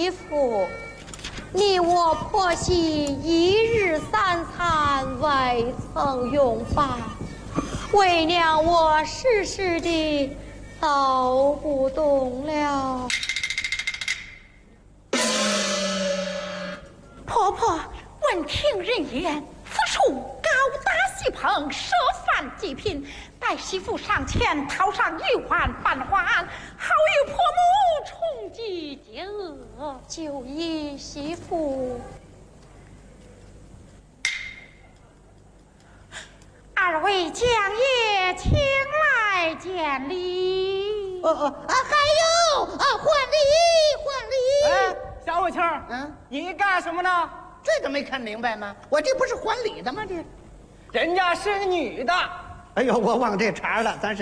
媳妇，你我婆媳一日三餐未曾用饭，为娘我时时的走不动了。 婆婆闻听人言，此处高大喜棚，设饭祭品，待媳妇上前讨上一碗饭碗，好与婆母重济饥饿。 就依媳妇， 二位将爷请来见礼。 还有还礼。 哎，小武庆，你干什么呢？ 这个没看明白吗？我这不是还礼的吗？这， 人家是女的。 哎呦，我忘这茬了，咱是。